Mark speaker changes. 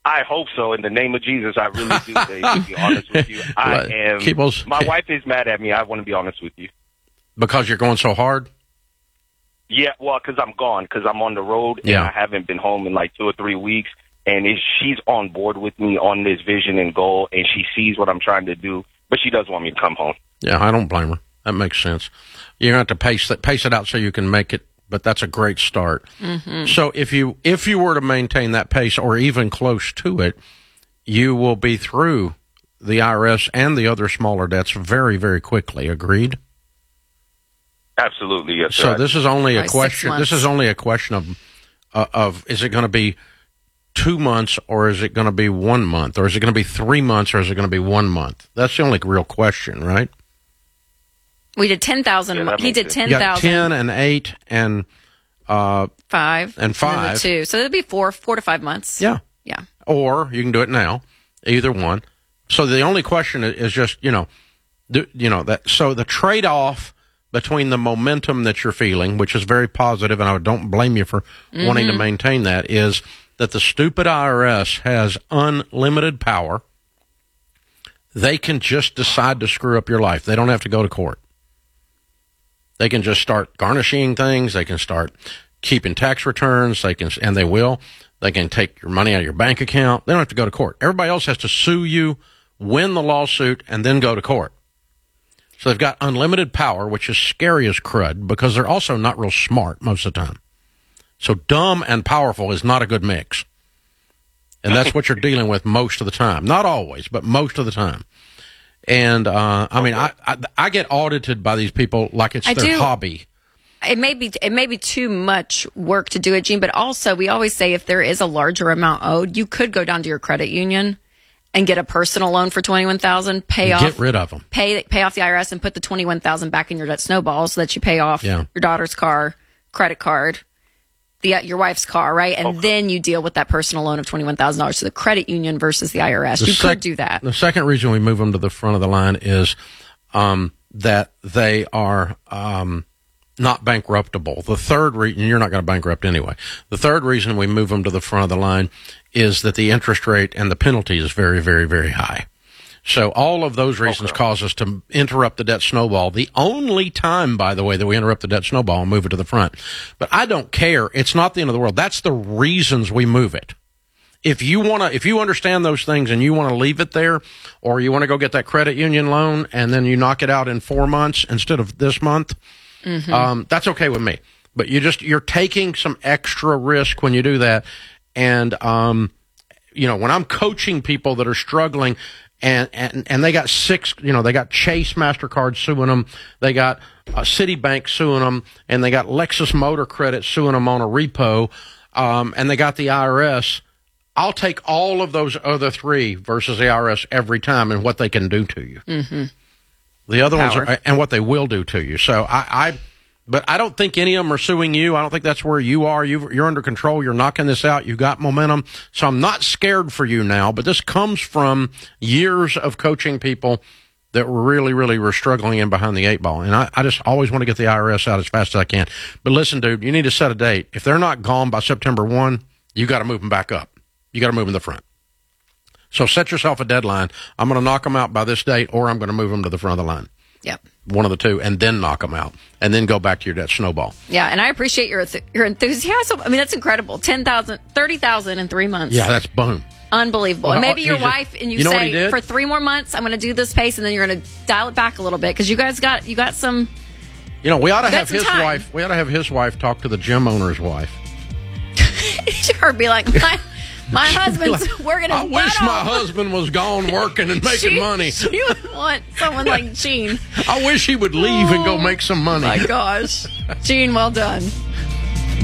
Speaker 1: I hope so. In the name of Jesus, I really do. Dave, to be honest with you, I am. My wife is mad at me. I want to be honest with you.
Speaker 2: Because you're going so hard?
Speaker 1: Yeah, well, because I'm gone, because I'm on the road, and I haven't been home in like 2 or 3 weeks. And she's on board with me on this vision and goal, and she sees what I'm trying to do, but she does want me to come home.
Speaker 2: Yeah, I don't blame her. That makes sense. You're going to have to pace it out so you can make it, but that's a great start. Mm-hmm. So if you were to maintain that pace or even close to it, you will be through the IRS and the other smaller debts very, very quickly. Agreed?
Speaker 1: Absolutely, yes.
Speaker 2: So this is only a question. This is only a question of is it going to be 2 months or is it going to be 1 month or is it going to be 3 months or is it going to be 1 month? That's the only real question, right?
Speaker 3: We did 10,000. He did 10,000.
Speaker 2: 10 and 8 and
Speaker 3: 5
Speaker 2: and 5
Speaker 3: and 2. So it'll be 4 to 5 months.
Speaker 2: Yeah. Or you can do it now, either one. So the only question is just that. So the trade-off between the momentum that you're feeling, which is very positive, and I don't blame you for wanting to maintain that, is that the stupid IRS has unlimited power. They can just decide to screw up your life. They don't have to go to court. They can just start garnishing things. They can start keeping tax returns. And they will. They can take your money out of your bank account. They don't have to go to court. Everybody else has to sue you, win the lawsuit, and then go to court. So they've got unlimited power, which is scary as crud because they're also not real smart most of the time. So dumb and powerful is not a good mix. And that's what you're dealing with most of the time. Not always, but most of the time. And, I get audited by these people like it's their hobby.
Speaker 3: It may be too much work to do it, Gene, but also we always say if there is a larger amount owed, you could go down to your credit union and get a personal loan for $21,000,
Speaker 2: get rid of them.
Speaker 3: Pay off the IRS and put the $21,000 back in your debt snowball so that you pay off your daughter's car, credit card, your wife's car, right? And then you deal with that personal loan of $21,000 to the credit union versus the IRS. You could do that.
Speaker 2: The second reason we move them to the front of the line is that they are not bankruptable. The third reason, you're not going to bankrupt anyway. The third reason we move them to the front of the line is that the interest rate and the penalty is very, very, very high. So all of those reasons cause us to interrupt the debt snowball. The only time, by the way, that we interrupt the debt snowball and move it to the front. But I don't care. It's not the end of the world. That's the reasons we move it. If you understand those things and you want to leave it there, or you want to go get that credit union loan and then you knock it out in 4 months instead of this month, that's okay with me. But you're taking some extra risk when you do that. And, when I'm coaching people that are struggling and they got they got Chase MasterCard suing them. They got Citibank suing them, and they got Lexus Motor Credit suing them on a repo. And they got the IRS. I'll take all of those other three versus the IRS every time and what they can do to you. Mm-hmm. The other ones are, and what they will do to you. So but I don't think any of them are suing you. I don't think that's where you are. You're under control. You're knocking this out. You've got momentum. So I'm not scared for you now, but this comes from years of coaching people that really, really were struggling in behind the eight ball. And I just always want to get the IRS out as fast as I can. But listen, dude, you need to set a date. If they're not gone by September 1, you got to move them back up. You got to move them in the front. So set yourself a deadline. I'm going to knock them out by this date, or I'm going to move them to the front of the line.
Speaker 3: Yep.
Speaker 2: One of the two, and then knock them out, and then go back to your debt snowball.
Speaker 3: Yeah, and I appreciate your enthusiasm. I mean, that's incredible. 10,000, 30,000 in 3 months.
Speaker 2: Yeah, that's boom.
Speaker 3: Unbelievable. Well, and maybe your wife, and you say, for 3 more months, I'm going to do this pace, and then you're going to dial it back a little bit, because you got some.
Speaker 2: We ought to have his wife. We ought to have his wife talk to the gym owner's wife.
Speaker 3: Sure, be like, my husband's working.
Speaker 2: I wish my husband was gone working and making money.
Speaker 3: You would want someone like Gene.
Speaker 2: I wish he would leave and go make some money.
Speaker 3: My gosh. Gene, well done.